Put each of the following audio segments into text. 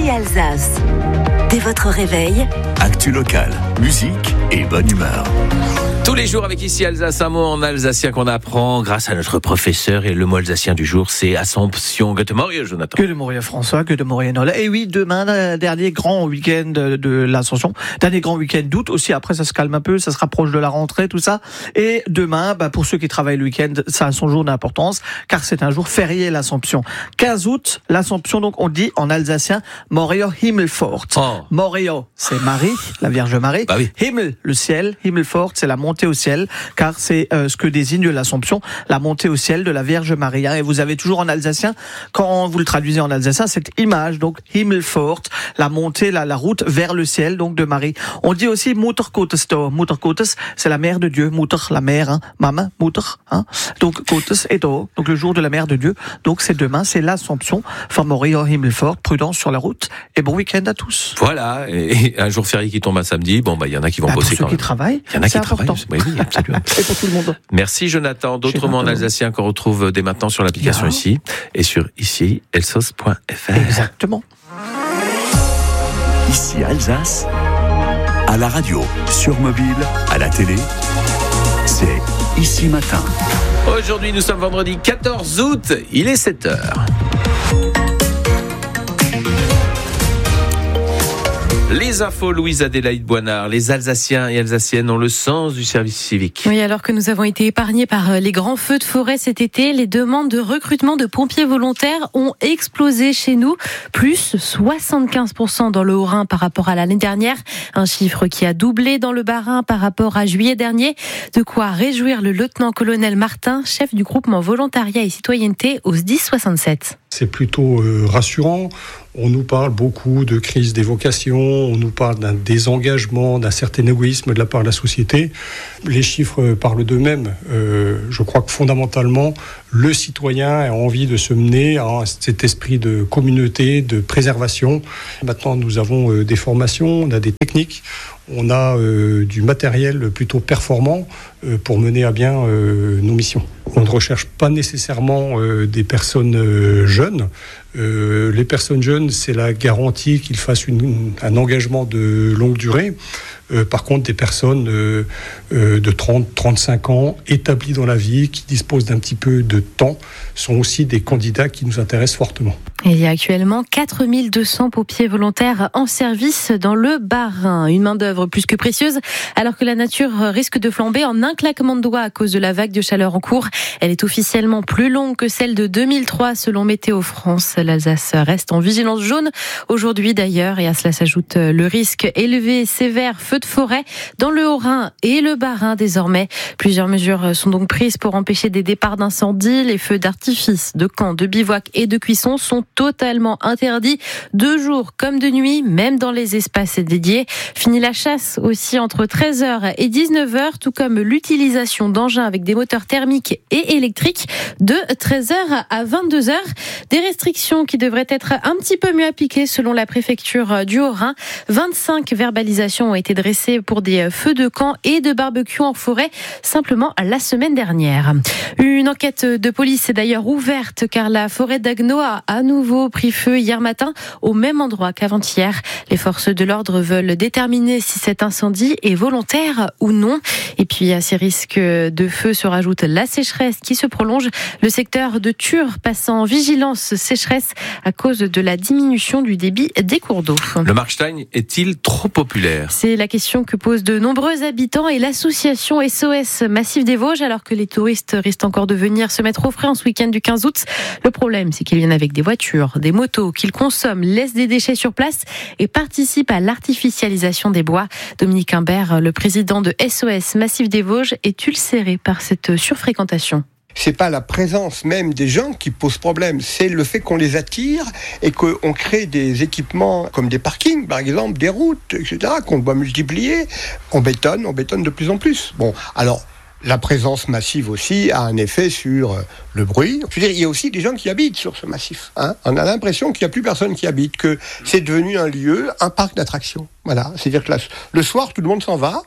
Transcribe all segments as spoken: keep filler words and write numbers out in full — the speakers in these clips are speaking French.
Ici Alsace. Dès votre réveil, actu local, musique et bonne humeur. Tous les jours avec Ici Alsace, un mot en alsacien qu'on apprend grâce à notre professeur. Et le mot alsacien du jour, c'est Assomption. Que de Moria, Jonathan. Que de Moria François, que de Moria Nola. Et oui, demain, dernier grand week-end de l'Ascension. Dernier grand week-end d'août aussi. Après, ça se calme un peu, ça se rapproche de la rentrée, tout ça. Et demain, bah, pour ceux qui travaillent le week-end, ça a son jour d'importance, car c'est un jour férié, l'Assomption. quinze août, l'Assomption, donc on dit en alsacien Moria Himmelfort. Oh. Moria, c'est Marie, la Vierge Marie. Bah oui. Himmel, le ciel. Himmelfort, c'est la montée au ciel, car c'est euh, ce que désigne l'Assomption, la montée au ciel de la Vierge Marie. Et vous avez toujours en alsacien, quand vous le traduisez en alsacien, cette image, donc Himmelfort, la montée, la, la route vers le ciel, donc de Marie. On dit aussi Muttergottes. Muttergottes, c'est la mère de Dieu. Mutter, la mère, hein. Maman, Mutter, hein. Donc Gottes et do, donc le jour de la mère de Dieu. Donc c'est demain, c'est l'Assomption. Enfin, Moria Himmelfort, prudence sur la route et bon week-end à tous. Voilà, et un jour férié qui tombe un samedi, bon bah il y en a qui vont bah, bosser pour quand ceux même. qui travaillent, il y en a qui important. travaillent. Oui, oui, absolument. Et pour tout le monde. Merci Jonathan. D'autres mots en alsacien qu'on retrouve dès maintenant sur l'application yeah. Ici et sur ici elsos point f r. Exactement. Ici Alsace, à la radio, sur mobile, à la télé, c'est Ici Matin. Aujourd'hui, nous sommes vendredi quatorze août, il est sept heures. Les infos, Louise Adélaïde Boinard. Les Alsaciens et Alsaciennes ont le sens du service civique. Oui, alors que nous avons été épargnés par les grands feux de forêt cet été, les demandes de recrutement de pompiers volontaires ont explosé chez nous. Plus soixante-quinze pour cent dans le Haut-Rhin par rapport à l'année dernière. Un chiffre qui a doublé dans le Bas-Rhin par rapport à juillet dernier. De quoi réjouir le lieutenant-colonel Martin, chef du groupement volontariat et citoyenneté au S D I S soixante-sept. C'est plutôt euh, rassurant. On nous parle beaucoup de crise des vocations, on nous parle d'un désengagement, d'un certain égoïsme de la part de la société. Les chiffres parlent d'eux-mêmes. Euh, je crois que fondamentalement, le citoyen a envie de se mener à cet esprit de communauté, de préservation. Maintenant, nous avons euh, des formations, on a des techniques, on a euh, du matériel plutôt performant euh, pour mener à bien euh, nos missions. On ne recherche pas nécessairement euh, des personnes euh, jeunes. Euh, les personnes jeunes, c'est la garantie qu'ils fassent une, un engagement de longue durée. Euh, par contre, des personnes euh, euh, de trente à trente-cinq ans, établies dans la vie, qui disposent d'un petit peu de temps, sont aussi des candidats qui nous intéressent fortement. Et il y a actuellement quatre mille deux cents pompiers volontaires en service dans le Bas-Rhin. Une main-d'œuvre plus que précieuse, alors que la nature risque de flamber en un claquement de doigts à cause de la vague de chaleur en cours. Elle est officiellement plus longue que celle de deux mille trois selon Météo France. L'Alsace reste en vigilance jaune aujourd'hui d'ailleurs, et à cela s'ajoute le risque élevé, sévère, feu de forêt dans le Haut-Rhin et le Bas-Rhin désormais. Plusieurs mesures sont donc prises pour empêcher des départs d'incendie. Les feux d'artifice, de camps, de bivouac et de cuisson sont totalement interdits de jour comme de nuit, même dans les espaces dédiés. Fini la chasse aussi entre treize heures et dix-neuf heures, tout comme l'utilisation d'engins avec des moteurs thermiques et électriques de treize heures à vingt-deux heures. Des restrictions qui devraient être un petit peu mieux appliquées selon la préfecture du Haut-Rhin. vingt-cinq verbalisations ont été dressées pour des feux de camp et de barbecue en forêt simplement la semaine dernière. Une enquête de police est d'ailleurs ouverte car la forêt d'Agno a à nouveau pris feu hier matin au même endroit qu'avant-hier. Les forces de l'ordre veulent déterminer si cet incendie est volontaire ou non. Et puis à ces risques de feu se rajoute la sécheresse qui se prolonge. Le secteur de Ture passe en vigilance sécheresse à cause de la diminution du débit des cours d'eau. Le Markstein est-il trop populaire ? C'est la question que posent de nombreux habitants et l'association S O S Massif des Vosges, alors que les touristes risquent encore de venir se mettre au frais en ce week-end du quinze août. Le problème, c'est qu'ils viennent avec des voitures, des motos, qu'ils consomment, laissent des déchets sur place et participent à l'artificialisation des bois. Dominique Imbert, le président de S O S Massif des Vosges, est ulcéré par cette surfréquentation. C'est pas la présence même des gens qui pose problème, c'est le fait qu'on les attire et qu'on crée des équipements comme des parkings, par exemple, des routes, et cetera, qu'on doit multiplier. On bétonne, on bétonne de plus en plus. Bon, alors, la présence massive aussi a un effet sur le bruit. Je veux dire, il y a aussi des gens qui habitent sur ce massif. Hein. On a l'impression qu'il n'y a plus personne qui habite, que c'est devenu un lieu, un parc d'attractions. Voilà, c'est-à-dire que là, le soir, tout le monde s'en va.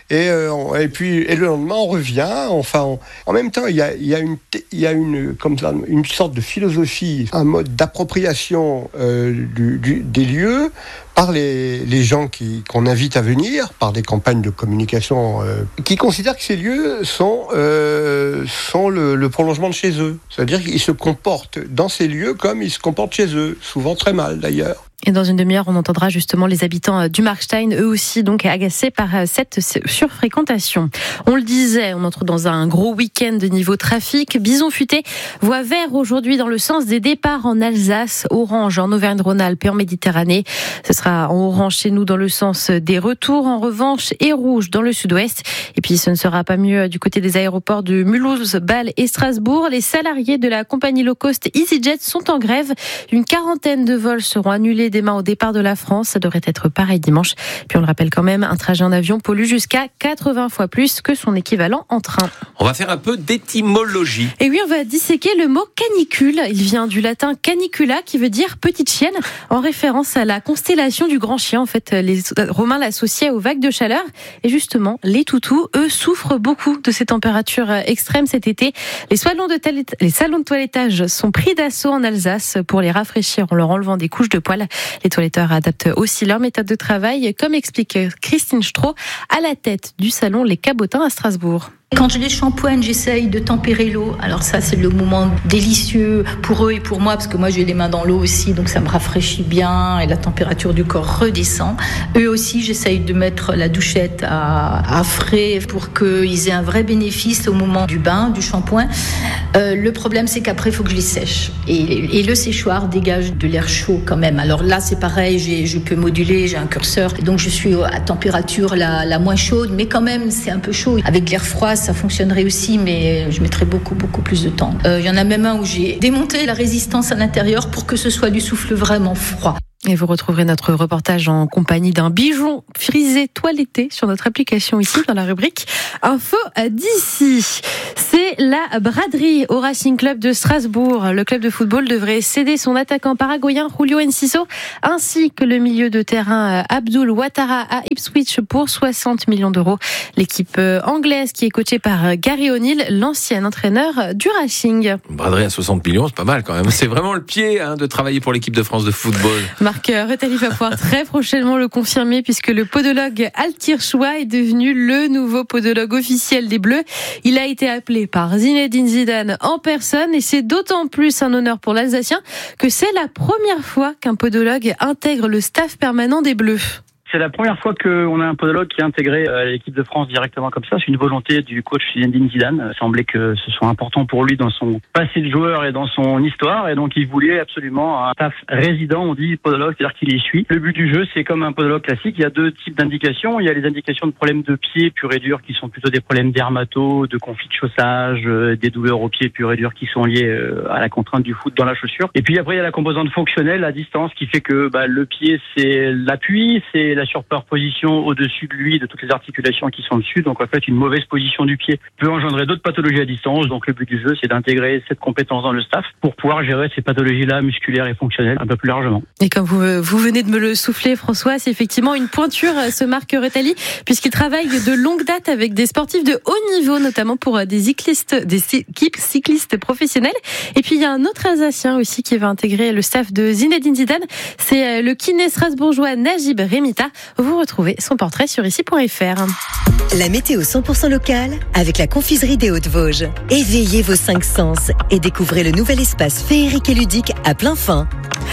et, euh, on, et puis et le lendemain on revient. Enfin, on, en même temps, il y a, il y a une, il y a une, comme ça, une sorte de philosophie, un mode d'appropriation euh, du, du, des lieux par les, les gens qui, qu'on invite à venir, par des campagnes de communication, euh, qui considèrent que ces lieux sont, euh, sont le, le prolongement de chez eux. C'est-à-dire qu'ils se comportent dans ces lieux comme ils se comportent chez eux, souvent très mal d'ailleurs. Et dans une demi-heure, on entendra justement les habitants du Markstein, eux aussi donc agacés par cette surfréquentation. On le disait, on entre dans un gros week-end de niveau trafic. Bison futé voit vert aujourd'hui dans le sens des départs en Alsace, orange en Auvergne-Rhône-Alpes et en Méditerranée. Ce sera en orange chez nous dans le sens des retours, en revanche, et rouge dans le sud-ouest. Et puis ce ne sera pas mieux du côté des aéroports de Mulhouse, Bâle et Strasbourg. Les salariés de la compagnie low cost EasyJet sont en grève. Une quarantaine de vols seront annulés demain au départ de la France. Ça devrait être pareil dimanche. Puis on le rappelle quand même, un trajet en avion pollue jusqu'à quatre-vingts fois plus que son équivalent en train. On va faire un peu d'étymologie. Et oui, on va disséquer le mot canicule. Il vient du latin canicula qui veut dire petite chienne, en référence à la constellation du grand chien. En fait, les Romains l'associaient aux vagues de chaleur. Et justement, les toutous, eux, souffrent beaucoup de ces températures extrêmes cet été. Les salons de, toilette, les salons de toilettage sont pris d'assaut en Alsace pour les rafraîchir en leur enlevant des couches de poils. Les toiletteurs adaptent aussi leur méthode de travail, comme explique Christine Stroh, à la tête du salon Les Cabotins à Strasbourg. Quand je les shampoigne, j'essaye de tempérer l'eau. Alors ça, c'est le moment délicieux pour eux et pour moi, parce que moi, j'ai les mains dans l'eau aussi, donc ça me rafraîchit bien et la température du corps redescend. Eux aussi, j'essaye de mettre la douchette à, à frais pour qu'ils aient un vrai bénéfice au moment du bain, du shampoing. Euh, le problème, c'est qu'après, il faut que je les sèche. Et, et le séchoir dégage de l'air chaud quand même. Alors là, c'est pareil, j'ai, je peux moduler, j'ai un curseur. Donc je suis à température la, la moins chaude, mais quand même, c'est un peu chaud. Avec l'air froid, ça fonctionnerait aussi, mais je mettrais beaucoup, beaucoup plus de temps. Il euh, y en a même un où j'ai démonté la résistance à l'intérieur pour que ce soit du souffle vraiment froid. Et vous retrouverez notre reportage en compagnie d'un bijon frisé toiletté sur notre application ici dans la rubrique Info d'ici. C'est la braderie au Racing Club de Strasbourg. Le club de football devrait céder son attaquant paraguayen Julio Enciso ainsi que le milieu de terrain Abdul Ouattara à Ipswich pour soixante millions d'euros. L'équipe anglaise qui est coachée par Gary O'Neill, l'ancien entraîneur du Racing. Braderie à soixante millions, c'est pas mal quand même. C'est vraiment le pied hein, de travailler pour l'équipe de France de football. Marc Retalif va pouvoir très prochainement le confirmer puisque le podologue Altkirchois est devenu le nouveau podologue officiel des Bleus. Il a été appelé par Zinedine Zidane en personne et c'est d'autant plus un honneur pour l'Alsacien que c'est la première fois qu'un podologue intègre le staff permanent des Bleus. C'est la première fois qu'on a un podologue qui est intégré à l'équipe de France directement comme ça. C'est une volonté du coach Zinedine Zidane. Il semblait que ce soit important pour lui dans son passé de joueur et dans son histoire. Et donc, il voulait absolument un staff résident. On dit podologue, c'est-à-dire qu'il les suit. Le but du jeu, c'est comme un podologue classique. Il y a deux types d'indications. Il y a les indications de problèmes de pied pur et dur qui sont plutôt des problèmes dermato, de conflits de chaussage, des douleurs aux pieds pur et dur qui sont liées à la contrainte du foot dans la chaussure. Et puis après, il y a la composante fonctionnelle à distance qui fait que bah, le pied, c'est l'appui, c'est la surposition au-dessus de lui, de toutes les articulations qui sont dessus. Donc en fait, une mauvaise position du pied peut engendrer d'autres pathologies à distance. Donc le but du jeu, c'est d'intégrer cette compétence dans le staff pour pouvoir gérer ces pathologies-là musculaires et fonctionnelles un peu plus largement. Et comme vous, vous venez de me le souffler, François, c'est effectivement une pointure, ce Marc Retalif, puisqu'il travaille de longue date avec des sportifs de haut niveau, notamment pour des cyclistes, des équipes cyclistes professionnelles. Et puis il y a un autre Alsacien aussi qui va intégrer le staff de Zinedine Zidane. C'est le kiné strasbourgeois Najib Remita. Vous retrouvez son portrait sur ici point f r. La météo cent pour cent locale avec la confiserie des Hautes-Vosges. Éveillez vos cinq sens et découvrez le nouvel espace féerique et ludique à plein fin.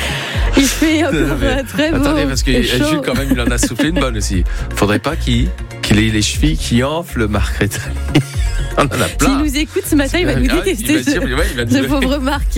Il fait un peu très beau. Attendez, parce que Jules, quand même, il en a soufflé une bonne aussi. Faudrait pas qu'il, qu'il ait les chevilles qui enflent, Marc Retalif. On en a plein. S'il nous écoute ce matin, il va nous détester. Ah, il va dire, ouais, ce pauvre Marc.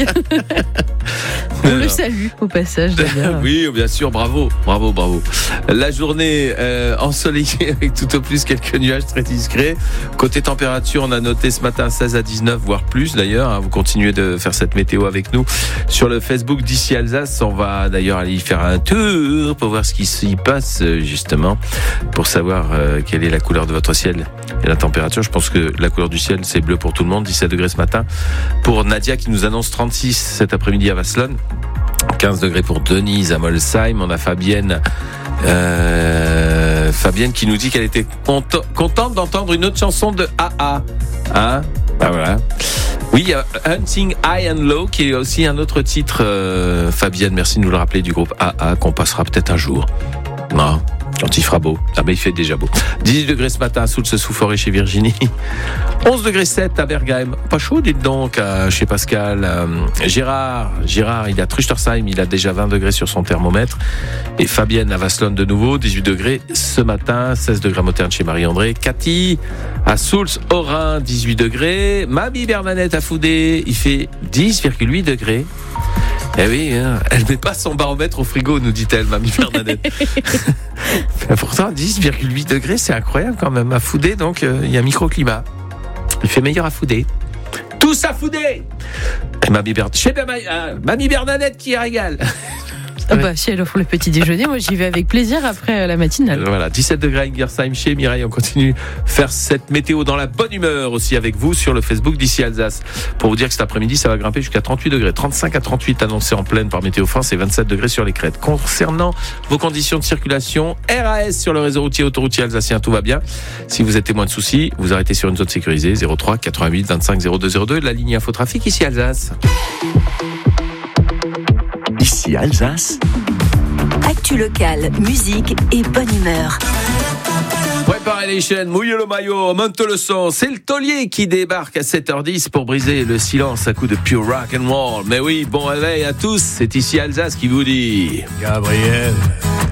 On le salue au passage d'ailleurs. Oui, bien sûr, bravo, bravo, bravo. La journée euh, ensoleillée avec tout au plus quelques nuages très discrets. Côté température, on a noté ce matin seize à dix-neuf, voire plus d'ailleurs. Vous continuez de faire cette météo avec nous sur le Facebook d'Ici Alsace. On va d'ailleurs aller y faire un tour pour voir ce qui s'y passe justement, pour savoir euh, quelle est la couleur de votre ciel et la température. Je pense que la couleur du ciel, c'est bleu pour tout le monde, dix-sept degrés ce matin. Pour Nadia qui nous annonce trente-six cet après-midi à Vasselonne. quinze degrés pour Denise à Molsheim. On a Fabienne, euh, Fabienne qui nous dit qu'elle était content, contente d'entendre une autre chanson de A A. Hein? Ben voilà. Oui, il y a Hunting High and Low qui est aussi un autre titre. Euh, Fabienne, merci de nous le rappeler, du groupe A A qu'on passera peut-être un jour. Non, quand il fera beau. Ah ben il fait déjà beau. dix-huit degrés ce matin à Soultz sous Forêt chez Virginie. onze degrés sept à Bergheim. Pas chaud, dites donc, euh, chez Pascal. Euh, Gérard, Gérard, il est à Truchtersheim, il a déjà vingt degrés sur son thermomètre. Et Fabienne à Vasselonne de nouveau, dix-huit degrés ce matin, seize degrés à Moterne chez Marie-André. Cathy à Soultz, au Rhin, dix-huit degrés. Mamie Bernadette à Foudé, il fait dix virgule huit degrés. Eh oui, hein, elle met pas son baromètre au frigo, nous dit-elle, Mamie Bernadette. Pourtant, dix virgule huit degrés, c'est incroyable quand même. À Foudé, donc, il euh, y a un microclimat. Il fait meilleur à Foudé. Tous à Foudé. Et Mamie Bernadette, chez euh, Mamie Bernadette qui régale. Ah bah, si elle offre le petit déjeuner, moi j'y vais avec plaisir après la matinale. Voilà, dix-sept degrés à Ingersheim chez Mireille. On continue de faire cette météo dans la bonne humeur aussi avec vous sur le Facebook d'Ici Alsace. Pour vous dire que cet après-midi, ça va grimper jusqu'à trente-huit degrés. trente-cinq à trente-huit annoncés en pleine par Météo France et vingt-sept degrés sur les crêtes. Concernant vos conditions de circulation, R A S sur le réseau routier autoroutier alsacien, tout va bien. Si vous êtes témoin de soucis, vous arrêtez sur une zone sécurisée, zéro trois quatre-vingt-huit vingt-cinq zéro deux zéro deux, la ligne Infotrafic Ici Alsace. Ici Alsace. Actu locale, musique et bonne humeur. Préparez les chaînes, mouillez le maillot, monte le son. C'est le taulier qui débarque à sept heures dix pour briser le silence à coups de pure rock and roll. Mais oui, bon réveil à tous, c'est Ici Alsace qui vous dit Gabriel,